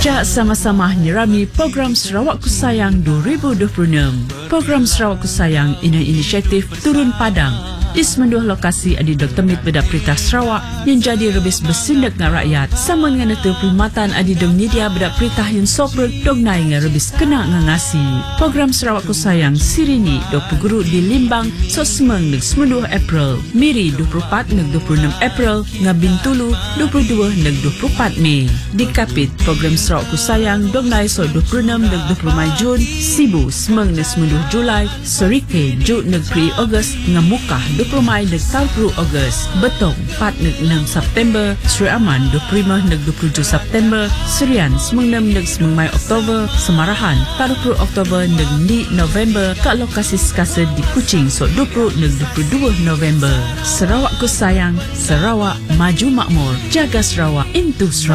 Jak sama-sama nyerami program Sarawak Ku Sayang 2026. Program Sarawak Ku Sayang ini inisiatif Turun Padang di semenduh lokasi di Dr. Mit Bedak Perintah Sarawak yang jadi rebis bersindak dengan rakyat sama dengan itu perkhidmatan di dong media bedak perintah yang sober dong naik dengan rebis kena ngasi. Program Sarawak Ku Sayang Sirini 20 guru di Limbang so semeng neg semenduh April, Miri 24 neg 26 April, Ngabintulu 22 neg 24 Mei. Di Kapit program Sarawak Ku Sayang dong naik so 26 neg 20 Mai Jun, Sibu semeng neg semenduh Julai, Sorike Jun neg 3 Ogos ngamukah 20 Mai neg 30 Ogos, Betong 4 neg 6 September, Sri Aman 25 neg 27 September, Serian semeng 6 neg semeng Mai Oktober, Semarahan 30 Oktober neg 2 November, kat lokasi sekasa di Kuching so 20 neg 22 November. Sarawak Ku Sayang, Sarawak maju makmur, jaga Sarawak into Sarawak.